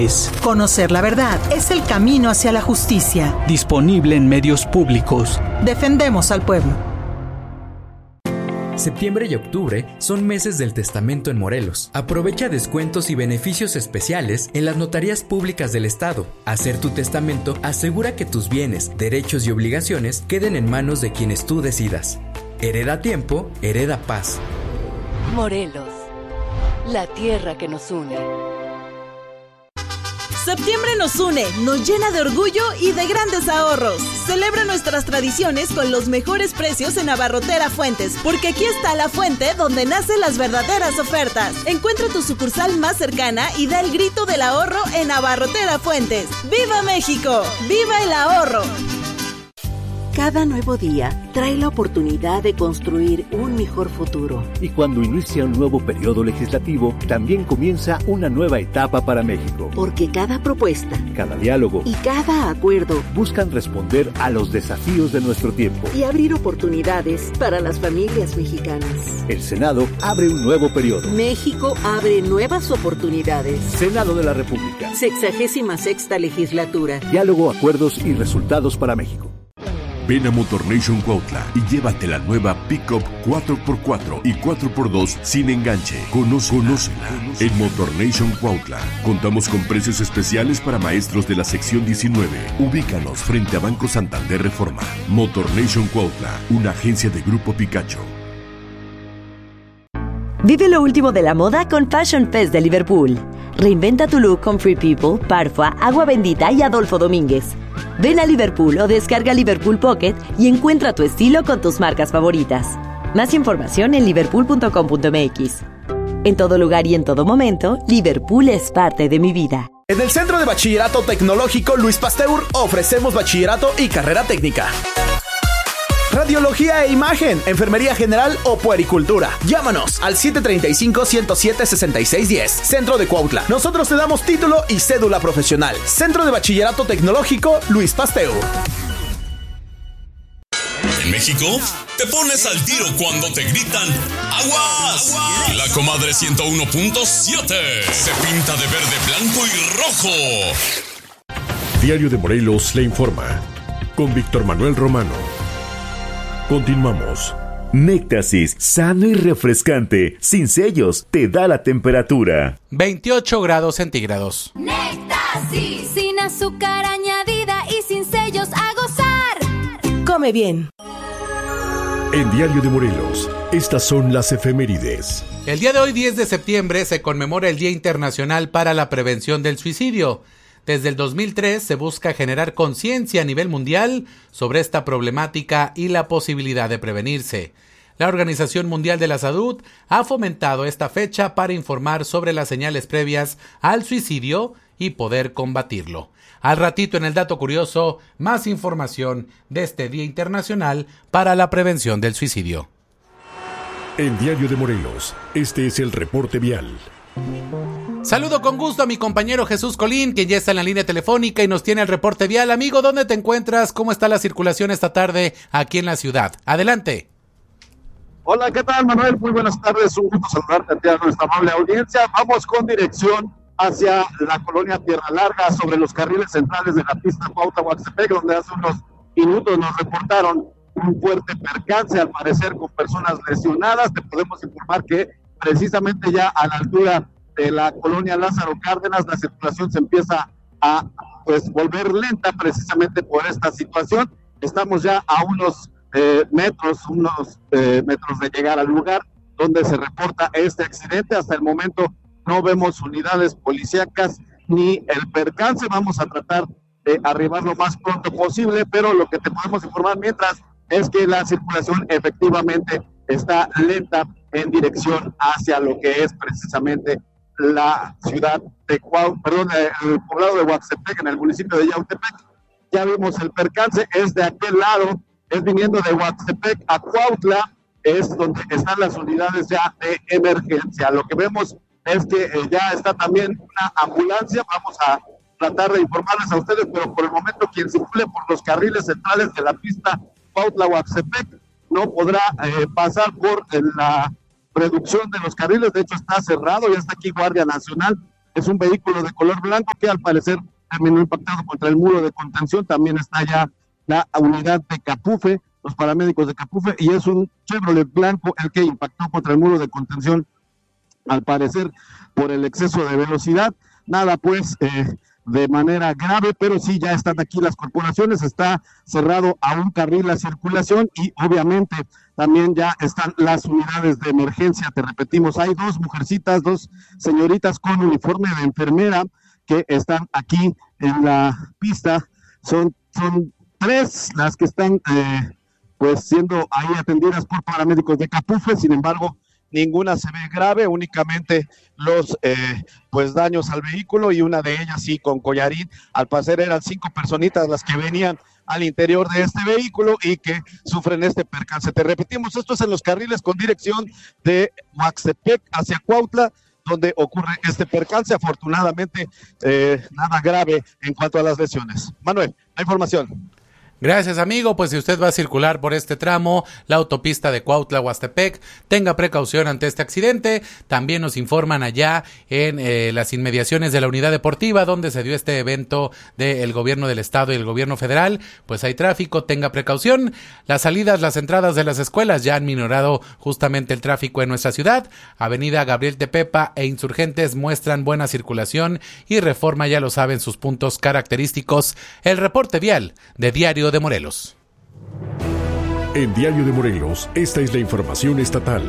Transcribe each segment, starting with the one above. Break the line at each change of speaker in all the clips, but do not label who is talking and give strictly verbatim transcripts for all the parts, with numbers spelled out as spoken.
Conocer la verdad es el camino hacia la justicia.
Disponible en medios públicos.
Defendemos al pueblo.
Septiembre y octubre son meses del testamento en Morelos. Aprovecha descuentos y beneficios especiales en las notarías públicas del estado. Hacer tu testamento asegura que tus bienes, derechos y obligaciones queden en manos de quienes tú decidas. Hereda tiempo, hereda paz.
Morelos, la tierra que nos une.
Septiembre nos une, nos llena de orgullo y de grandes ahorros. Celebra nuestras tradiciones con los mejores precios en Abarrotera Fuentes, porque aquí está la fuente donde nacen las verdaderas ofertas. Encuentra tu sucursal más cercana y da el grito del ahorro en Abarrotera Fuentes. ¡Viva México! ¡Viva el ahorro!
Cada nuevo día trae la oportunidad de construir un mejor futuro.
Y cuando inicia un nuevo periodo legislativo, también comienza una nueva etapa para México.
Porque cada propuesta,
cada diálogo
y cada acuerdo
buscan responder a los desafíos de nuestro tiempo
y abrir oportunidades para las familias mexicanas.
El Senado abre un nuevo periodo.
México abre nuevas oportunidades.
Senado de la República.
Sexagésima sexta legislatura.
Diálogo, acuerdos y resultados para México.
Ven a Motor Nation Cuautla y llévate la nueva Pickup cuatro por cuatro y cuatro por dos sin enganche. Conócela. En Motor Nation Cuautla contamos con precios especiales para maestros de la sección diecinueve. Ubícanos frente a Banco Santander Reforma. Motor Nation Cuautla, una agencia de Grupo Picacho.
Vive lo último de la moda con Fashion Fest de Liverpool. Reinventa tu look con Free People, Parfua, Agua Bendita y Adolfo Domínguez. Ven a Liverpool o descarga Liverpool Pocket y encuentra tu estilo con tus marcas favoritas. Más información en liverpool punto com punto m x. En todo lugar y en todo momento, Liverpool es parte de mi vida.
En el Centro de Bachillerato Tecnológico Luis Pasteur ofrecemos bachillerato y carrera técnica. Radiología e imagen, enfermería general o puericultura. Llámanos al siete tres cinco, uno cero siete, seis seis uno cero. Centro de Cuautla. Nosotros te damos título y cédula profesional. Centro de Bachillerato Tecnológico Luis Pasteur.
En México, te pones al tiro cuando te gritan ¡Aguas! ¡Aguas! Y la comadre ciento uno punto siete se pinta de verde, blanco y rojo.
Diario de Morelos le informa. Con Víctor Manuel Romano. Continuamos.
Néctasis, sano y refrescante, sin sellos, te da la temperatura.
veintiocho grados centígrados.
Néctasis, sin azúcar añadida y sin sellos, a gozar.
Come bien.
En Diario de Morelos, estas son las efemérides.
El día de hoy, diez de septiembre, se conmemora el Día Internacional para la Prevención del Suicidio. Desde el dos mil tres se busca generar conciencia a nivel mundial sobre esta problemática y la posibilidad de prevenirse. La Organización Mundial de la Salud ha fomentado esta fecha para informar sobre las señales previas al suicidio y poder combatirlo. Al ratito en el dato curioso, más información de este Día Internacional para la Prevención del Suicidio.
En Diario de Morelos, este es el reporte vial.
Saludo con gusto a mi compañero Jesús Colín, quien ya está en la línea telefónica y nos tiene el reporte vial. Amigo, ¿dónde te encuentras? ¿Cómo está la circulación esta tarde aquí en la ciudad? Adelante.
Hola, ¿qué tal, Manuel? Muy buenas tardes, un gusto saludarte a nuestra amable audiencia. Vamos con dirección hacia la colonia Tierra Larga, sobre los carriles centrales de la pista Cuautla-Huastepec, donde hace unos minutos nos reportaron un fuerte percance, al parecer con personas lesionadas. Te podemos informar que precisamente ya a la altura de la colonia Lázaro Cárdenas, la circulación se empieza a pues volver lenta precisamente por esta situación. Estamos ya a unos eh, metros, unos eh, metros de llegar al lugar donde se reporta este accidente. Hasta el momento no vemos unidades policíacas ni el percance. Vamos a tratar de arribar lo más pronto posible, pero lo que te podemos informar mientras es que la circulación efectivamente está lenta en dirección hacia lo que es precisamente la ciudad de Cuau, perdón, el poblado de Huastepec, en el municipio de Yautepec. Ya vimos el percance, es de aquel lado, es viniendo de Huastepec a Cuautla, es donde están las unidades ya de emergencia. Lo que vemos es que eh, ya está también una ambulancia. Vamos a tratar de informarles a ustedes, pero por el momento quien circule por los carriles centrales de la pista Cuautla-Huastepec no podrá eh, pasar por eh, la reducción de los carriles. De hecho está cerrado, ya está aquí Guardia Nacional Es un vehículo de color blanco que al parecer terminó impactado contra el muro de contención. También está ya la unidad de Capufe, los paramédicos de Capufe, y es un Chevrolet blanco el que impactó contra el muro de contención, al parecer por el exceso de velocidad. Nada pues eh, de manera grave, pero sí ya están aquí las corporaciones, está cerrado a un carril la circulación y obviamente también ya están las unidades de emergencia. Te repetimos, hay dos mujercitas, dos señoritas con uniforme de enfermera que están aquí en la pista. Son, son tres las que están eh, pues siendo ahí atendidas por paramédicos de Capufe. Sin embargo, ninguna se ve grave, únicamente los eh, pues daños al vehículo, y una de ellas sí con collarín. Al parecer eran cinco personitas las que venían al interior de este vehículo y que sufren este percance. Te repetimos, esto es en los carriles con dirección de Oaxtepec hacia Cuautla, donde ocurre este percance. Afortunadamente eh, nada grave en cuanto a las lesiones. Manuel, la información.
Gracias, amigo. Pues si usted va a circular por este tramo, la autopista de Cuautla-Huastepec, tenga precaución ante este accidente. También nos informan allá en eh, las inmediaciones de la unidad deportiva donde se dio este evento del gobierno del estado y el gobierno federal. Pues hay tráfico, tenga precaución. Las salidas, las entradas de las escuelas ya han minorado justamente el tráfico en nuestra ciudad. Avenida Gabriel Tepepa e Insurgentes muestran buena circulación, y Reforma ya lo saben sus puntos característicos. El reporte vial de Diario de Morelos.
En Diario de Morelos, esta es la información estatal.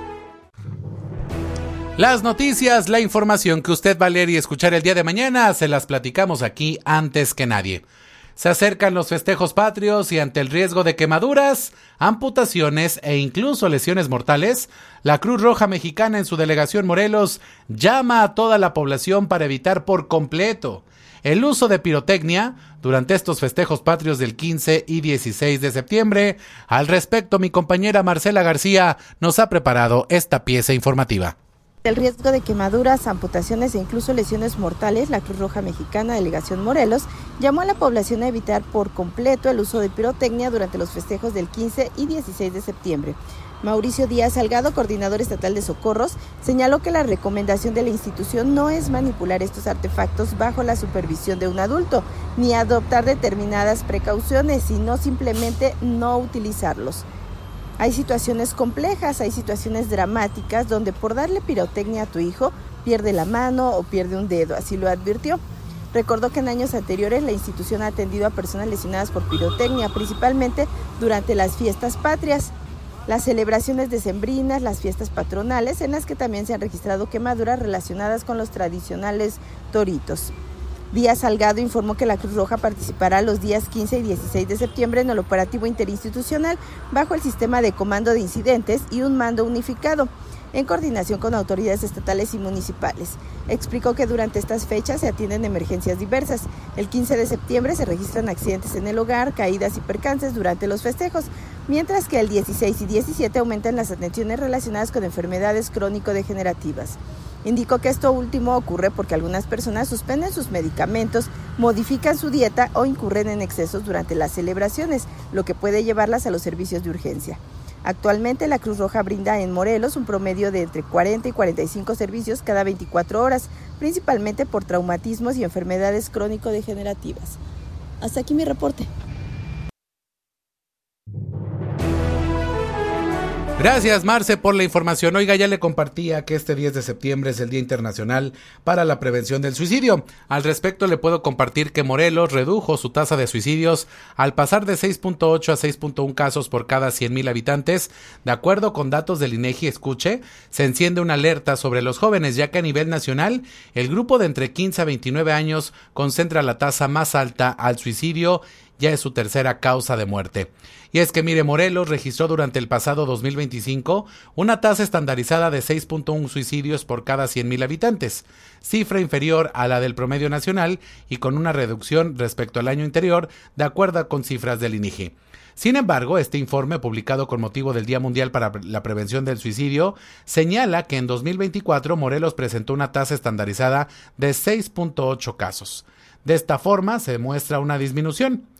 Las noticias, la información que usted va a leer y escuchar el día de mañana, se las platicamos aquí antes que nadie. Se acercan los festejos patrios y ante el riesgo de quemaduras, amputaciones e incluso lesiones mortales, la Cruz Roja Mexicana en su delegación Morelos llama a toda la población para evitar por completo el uso de pirotecnia durante estos festejos patrios del quince y dieciséis de septiembre. Al respecto, mi compañera Marcela García nos ha preparado esta pieza informativa.
El riesgo de quemaduras, amputaciones e incluso lesiones mortales, la Cruz Roja Mexicana Delegación Morelos llamó a la población a evitar por completo el uso de pirotecnia durante los festejos del quince y dieciséis de septiembre. Mauricio Díaz Salgado, coordinador estatal de socorros, señaló que la recomendación de la institución no es manipular estos artefactos bajo la supervisión de un adulto, ni adoptar determinadas precauciones, sino simplemente no utilizarlos. Hay situaciones complejas, hay situaciones dramáticas donde por darle pirotecnia a tu hijo pierde la mano o pierde un dedo, así lo advirtió. Recordó que en años anteriores la institución ha atendido a personas lesionadas por pirotecnia, principalmente durante las fiestas patrias, las celebraciones decembrinas, las fiestas patronales, en las que también se han registrado quemaduras relacionadas con los tradicionales toritos. Díaz Salgado informó que la Cruz Roja participará los días quince y dieciséis de septiembre en el operativo interinstitucional bajo el sistema de comando de incidentes y un mando unificado, en coordinación con autoridades estatales y municipales. Explicó que durante estas fechas se atienden emergencias diversas. El quince de septiembre se registran accidentes en el hogar, caídas y percances durante los festejos, mientras que el dieciséis y diecisiete aumentan las atenciones relacionadas con enfermedades crónico-degenerativas. Indicó que esto último ocurre porque algunas personas suspenden sus medicamentos, modifican su dieta o incurren en excesos durante las celebraciones, lo que puede llevarlas a los servicios de urgencia. Actualmente la Cruz Roja brinda en Morelos un promedio de entre cuarenta y cuarenta y cinco servicios cada veinticuatro horas, principalmente por traumatismos y enfermedades crónico-degenerativas. Hasta aquí mi reporte.
Gracias, Marce, por la información. Oiga, ya le compartía que este diez de septiembre es el Día Internacional para la Prevención del Suicidio. Al respecto, le puedo compartir que Morelos redujo su tasa de suicidios al pasar de seis punto ocho a seis punto uno casos por cada cien mil habitantes. De acuerdo con datos del INEGI, escuche, se enciende una alerta sobre los jóvenes, ya que a nivel nacional, el grupo de entre quince a veintinueve años concentra la tasa más alta al suicidio, ya es su tercera causa de muerte. Y es que mire, Morelos registró durante el pasado dos mil veinticinco una tasa estandarizada de seis punto uno suicidios por cada cien mil habitantes, cifra inferior a la del promedio nacional y con una reducción respecto al año anterior, de acuerdo con cifras del INEGI. Sin embargo, este informe, publicado con motivo del Día Mundial para la Prevención del Suicidio, señala que en dos mil veinticuatro Morelos presentó una tasa estandarizada de seis punto ocho casos. De esta forma, se muestra una disminución.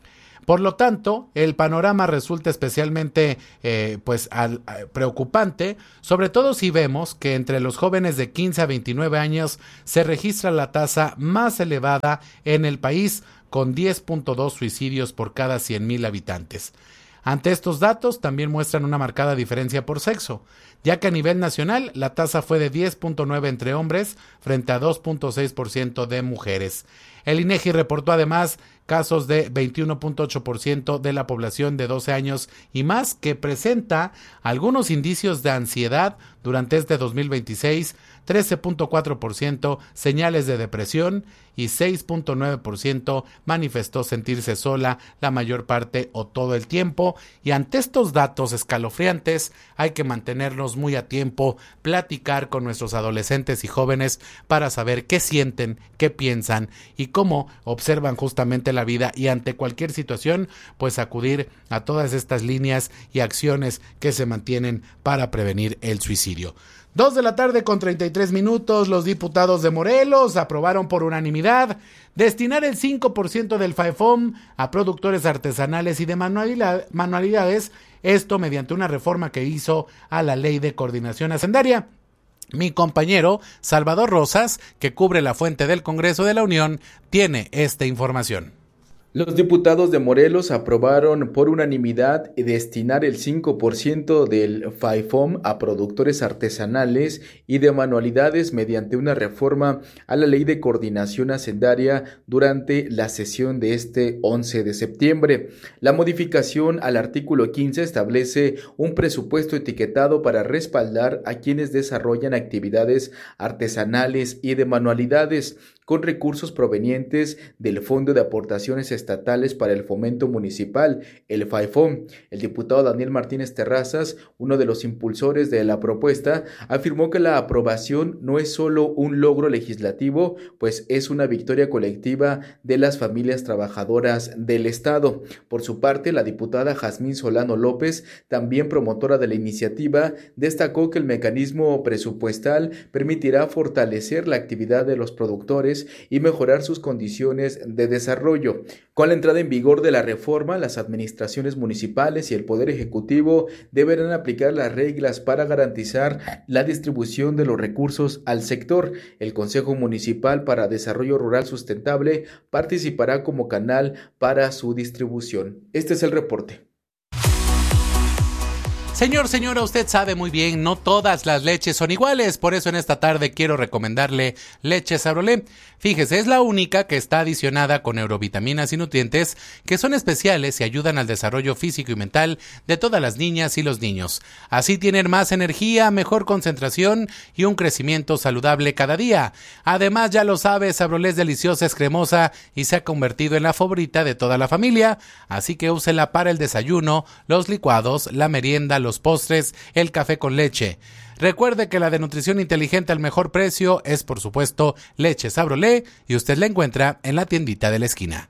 Por lo tanto, el panorama resulta especialmente eh, pues, al, al, preocupante, sobre todo si vemos que entre los jóvenes de quince a veintinueve años se registra la tasa más elevada en el país, con diez punto dos suicidios por cada cien mil habitantes. Ante estos datos también muestran una marcada diferencia por sexo, ya que a nivel nacional la tasa fue de diez punto nueve entre hombres frente a dos punto seis por ciento de mujeres. El INEGI reportó además casos de veintiuno punto ocho por ciento de la población de doce años y más que presenta algunos indicios de ansiedad durante este dos mil veintiséis, trece punto cuatro por ciento señales de depresión y seis punto nueve por ciento manifestó sentirse sola la mayor parte o todo el tiempo. Y ante estos datos escalofriantes hay que mantenernos muy a tiempo, platicar con nuestros adolescentes y jóvenes para saber qué sienten, qué piensan y cómo observan justamente la vida, y ante cualquier situación pues acudir a todas estas líneas y acciones que se mantienen para prevenir el suicidio. Dos de la tarde con treinta y tres minutos, los diputados de Morelos aprobaron por unanimidad destinar el cinco por ciento del FAEFOM a productores artesanales y de manualidad, manualidades, esto mediante una reforma que hizo a la Ley de Coordinación Hacendaria. Mi compañero Salvador Rosas, que cubre la fuente del Congreso de la Unión, tiene esta información.
Los diputados de Morelos aprobaron por unanimidad destinar el cinco por ciento del FAEFOM a productores artesanales y de manualidades mediante una reforma a la Ley de Coordinación Hacendaria durante la sesión de este once de septiembre. La modificación al artículo quince establece un presupuesto etiquetado para respaldar a quienes desarrollan actividades artesanales y de manualidades con recursos provenientes del Fondo de Aportaciones Estatales para el Fomento Municipal, el FAEFOM. El diputado Daniel Martínez Terrazas, uno de los impulsores de la propuesta, afirmó que la aprobación no es solo un logro legislativo, pues es una victoria colectiva de las familias trabajadoras del Estado. Por su parte, la diputada Jazmín Solano López, también promotora de la iniciativa, destacó que el mecanismo presupuestal permitirá fortalecer la actividad de los productores y mejorar sus condiciones de desarrollo. Con la entrada en vigor de la reforma, las administraciones municipales y el Poder Ejecutivo deberán aplicar las reglas para garantizar la distribución de los recursos al sector. El Consejo Municipal para Desarrollo Rural Sustentable participará como canal para su distribución. Este es el reporte.
Señor, señora, usted sabe muy bien, no todas las leches son iguales, por eso en esta tarde quiero recomendarle leche Sabrolé. Fíjese, es la única que está adicionada con neurovitaminas y nutrientes que son especiales y ayudan al desarrollo físico y mental de todas las niñas y los niños. Así tienen más energía, mejor concentración y un crecimiento saludable cada día. Además, ya lo sabe, Sabrolé es deliciosa, es cremosa y se ha convertido en la favorita de toda la familia, así que úsela para el desayuno, los licuados, la merienda, los postres, el café con leche. Recuerde que la de nutrición inteligente al mejor precio es, por supuesto, leche Sabrolé, y usted la encuentra en la tiendita de la esquina.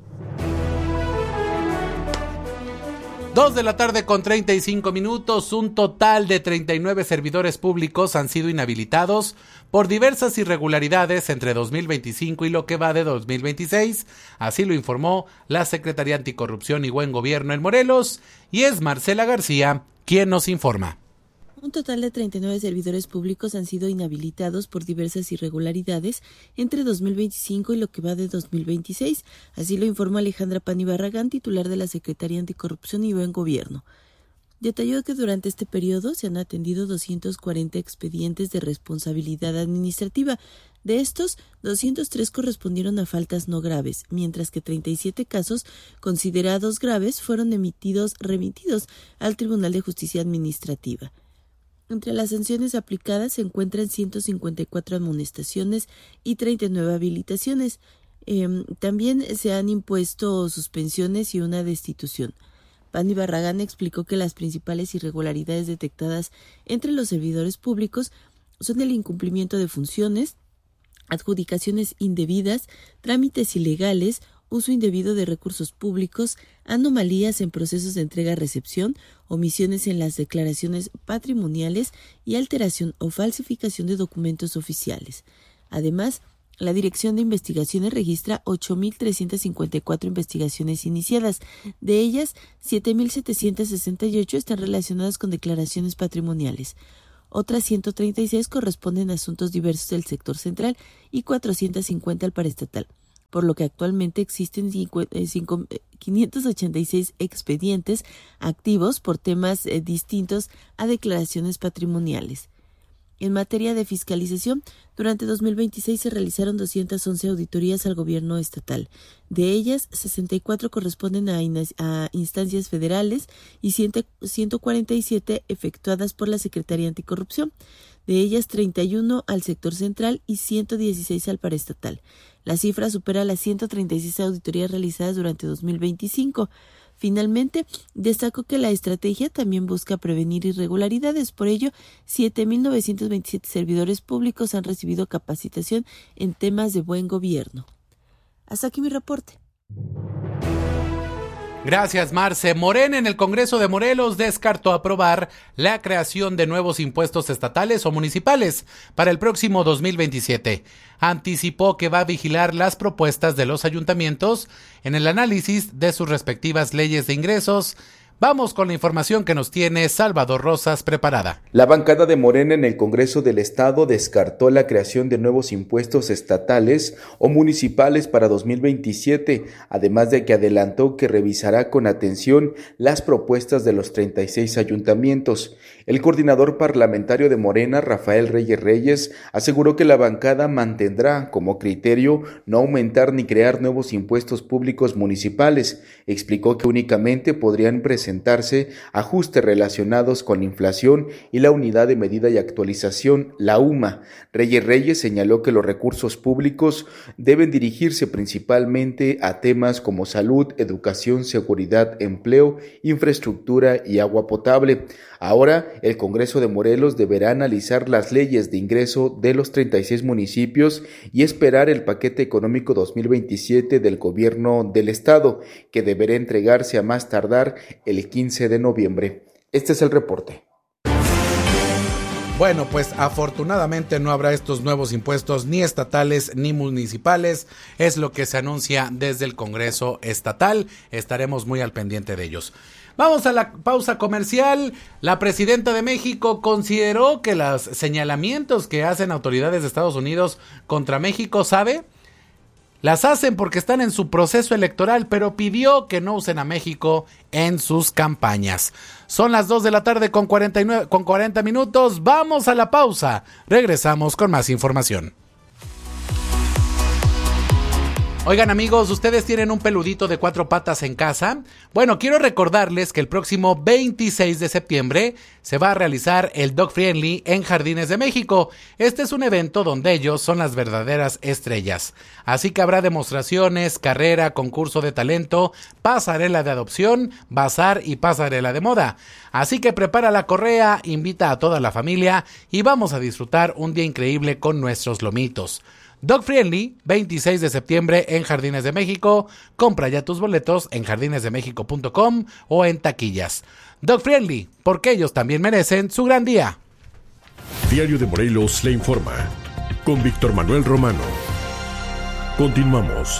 Dos de la tarde con treinta y cinco minutos, un total de treinta y nueve servidores públicos han sido inhabilitados por diversas irregularidades entre dos mil veinticinco y lo que va de dos mil veintiséis, así lo informó la Secretaría Anticorrupción y Buen Gobierno en Morelos, y es Marcela García quien nos informa.
Un total de treinta y nueve servidores públicos han sido inhabilitados por diversas irregularidades entre dos mil veinticinco y lo que va de dos mil veintiséis, así lo informó Alejandra Pani Barragán, titular de la Secretaría Anticorrupción y Buen Gobierno. Detalló que durante este periodo se han atendido doscientos cuarenta expedientes de responsabilidad administrativa. De estos, doscientos tres correspondieron a faltas no graves, mientras que treinta y siete casos considerados graves fueron emitidos, remitidos al Tribunal de Justicia Administrativa. Entre las sanciones aplicadas se encuentran ciento cincuenta y cuatro amonestaciones y treinta y nueve habilitaciones. Eh, también se han impuesto suspensiones y una destitución. Pani Barragán explicó que las principales irregularidades detectadas entre los servidores públicos son el incumplimiento de funciones, adjudicaciones indebidas, trámites ilegales, uso indebido de recursos públicos, anomalías en procesos de entrega-recepción, omisiones en las declaraciones patrimoniales y alteración o falsificación de documentos oficiales. Además, La Dirección de Investigaciones registra ocho mil trescientas cincuenta y cuatro investigaciones iniciadas. De ellas, siete mil setecientas sesenta y ocho están relacionadas con declaraciones patrimoniales. Otras ciento treinta y seis corresponden a asuntos diversos del sector central y cuatrocientos cincuenta al paraestatal, por lo que actualmente existen quinientos ochenta y seis expedientes activos por temas eh, distintos a declaraciones patrimoniales. En materia de fiscalización, durante dos mil veintiséis se realizaron doscientas once auditorías al gobierno estatal. De ellas, sesenta y cuatro corresponden a, in- a instancias federales y ciento cuarenta y siete efectuadas por la Secretaría Anticorrupción. De ellas, treinta y uno al sector central y ciento dieciséis al paraestatal. La cifra supera las ciento treinta y seis auditorías realizadas durante dos mil veinticinco. Finalmente, destacó que la estrategia también busca prevenir irregularidades. Por ello, siete mil novecientos veintisiete servidores públicos han recibido capacitación en temas de buen gobierno. Hasta aquí mi reporte.
Gracias, Marce. Morena en el Congreso de Morelos descartó aprobar la creación de nuevos impuestos estatales o municipales para el próximo dos mil veintisiete. Anticipó que va a vigilar las propuestas de los ayuntamientos en el análisis de sus respectivas leyes de ingresos. Vamos con la información que nos tiene Salvador Rosas preparada.
La bancada de Morena en el Congreso del Estado descartó la creación de nuevos impuestos estatales o municipales para dos mil veintisiete, además de que adelantó que revisará con atención las propuestas de los treinta y seis ayuntamientos. El coordinador parlamentario de Morena, Rafael Reyes Reyes, aseguró que la bancada mantendrá como criterio no aumentar ni crear nuevos impuestos públicos municipales. Explicó que únicamente podrían presentar presentarse ajustes relacionados con la inflación y la unidad de medida y actualización, la U M A. Reyes Reyes señaló que los recursos públicos deben dirigirse principalmente a temas como salud, educación, seguridad, empleo, infraestructura y agua potable. Ahora, el Congreso de Morelos deberá analizar las leyes de ingreso de los treinta y seis municipios y esperar el paquete económico dos mil veintisiete del gobierno del estado, que deberá entregarse a más tardar el quince de noviembre. Este es el reporte.
Bueno, pues afortunadamente no habrá estos nuevos impuestos ni estatales ni municipales, es lo que se anuncia desde el Congreso estatal, estaremos muy al pendiente de ellos. Vamos a la pausa comercial. La presidenta de México consideró que los señalamientos que hacen autoridades de Estados Unidos contra México, ¿sabe?, las hacen porque están en su proceso electoral, pero pidió que no usen a México en sus campañas. Son las dos de la tarde con cuarenta y nueve, con cuarenta minutos. Vamos a la pausa. Regresamos con más información. Oigan, amigos, ¿ustedes tienen un peludito de cuatro patas en casa? Bueno, quiero recordarles que el próximo veintiséis de septiembre se va a realizar el Dog Friendly en Jardines de México. Este es un evento donde ellos son las verdaderas estrellas. Así que habrá demostraciones, carrera, concurso de talento, pasarela de adopción, bazar y pasarela de moda. Así que prepara la correa, invita a toda la familia y vamos a disfrutar un día increíble con nuestros lomitos. Dog Friendly, veintiséis de septiembre en Jardines de México. Compra ya tus boletos en jardines de méxico punto com o en taquillas. Dog Friendly, porque ellos también merecen su gran día.
Diario de Morelos le informa, con Víctor Manuel Romano. Continuamos.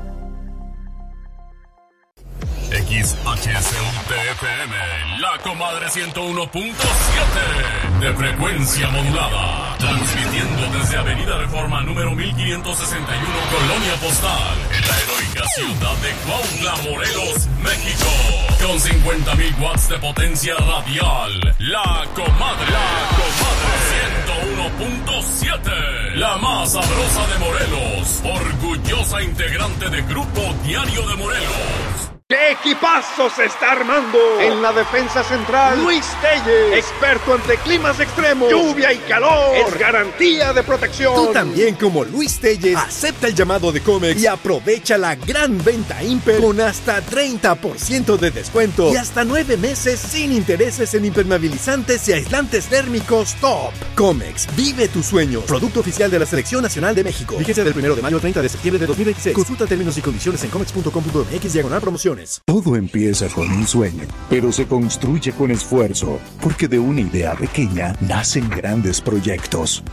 X H C U T F M, La Comadre ciento uno punto siete de frecuencia modulada, transmitiendo desde Avenida Reforma número mil quinientos sesenta y uno, Colonia Postal, en la heroica ciudad de Cuautla, Morelos, México, con cincuenta mil watts de potencia radial. La Comadre, La Comadre ciento uno punto siete, la más sabrosa de Morelos, orgullosa integrante de Grupo Diario de Morelos.
¡Qué equipazo se está armando! En la defensa central, Luis Telles, experto ante climas extremos, lluvia y calor, es garantía de protección.
Tú también, como Luis Telles, acepta el llamado de Comex y aprovecha la gran venta Imper con hasta treinta por ciento de descuento y hasta nueve meses sin intereses en impermeabilizantes y aislantes térmicos top. Comex, vive tu sueño. Producto oficial de la Selección Nacional de México. Vigencia del primero de mayo al treinta de septiembre de dos mil veintiséis. Consulta términos y condiciones en comex punto com punto mx diagonal promociones.
Todo empieza con un sueño, pero se construye con esfuerzo, porque de una idea pequeña nacen grandes proyectos.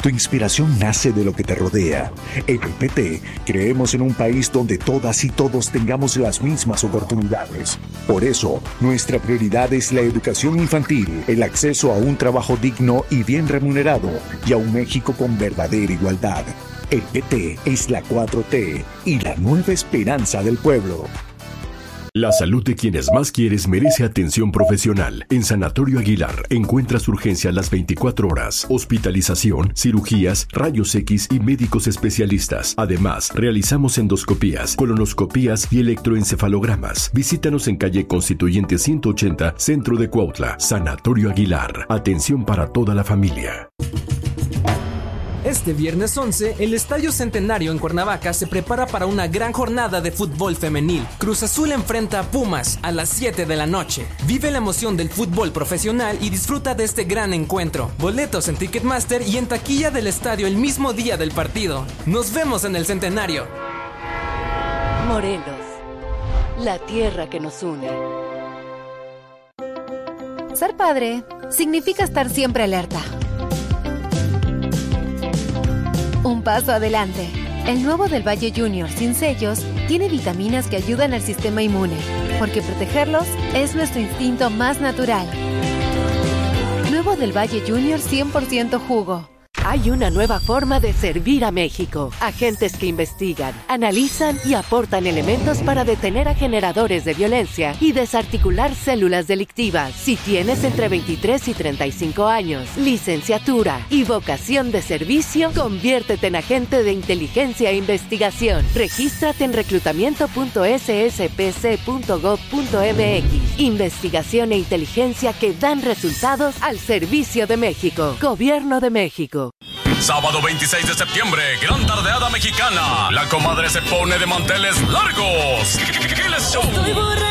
Tu inspiración nace de lo que te rodea. En el P T creemos en un país donde todas y todos tengamos las mismas oportunidades. Por eso, nuestra prioridad es la educación infantil, el acceso a un trabajo digno y bien remunerado y a un México con verdadera igualdad. El P T es la cuatro T y la nueva esperanza del pueblo.
La salud de quienes más quieres merece atención profesional. En Sanatorio Aguilar encuentras urgencia las veinticuatro horas, hospitalización, cirugías, rayos X y médicos especialistas. Además, realizamos endoscopías, colonoscopías y electroencefalogramas. Visítanos en calle Constituyente ciento ochenta, Centro de Cuautla. Sanatorio Aguilar. Atención para toda la familia.
Este viernes once, el Estadio Centenario en Cuernavaca se prepara para una gran jornada de fútbol femenil. Cruz Azul enfrenta a Pumas a las siete de la noche. Vive la emoción del fútbol profesional y disfruta de este gran encuentro. Boletos en Ticketmaster y en taquilla del estadio el mismo día del partido. Nos vemos en el Centenario.
Morelos, la tierra que nos une.
Ser padre significa estar siempre alerta. Un paso adelante. El nuevo del Valle Junior sin sellos tiene vitaminas que ayudan al sistema inmune, porque protegerlos es nuestro instinto más natural. Nuevo del Valle Junior cien por ciento jugo.
Hay una nueva forma de servir a México. Agentes que investigan, analizan y aportan elementos para detener a generadores de violencia y desarticular células delictivas. Si tienes entre veintitrés y treinta y cinco años, licenciatura y vocación de servicio, conviértete en agente de inteligencia e investigación. Regístrate en reclutamiento punto s s p c punto gov punto m x. Investigación e inteligencia que dan resultados al servicio de México. Gobierno de México.
Sábado veintiséis de septiembre, gran tardeada mexicana. La comadre se pone de manteles largos. ¿Qué les show?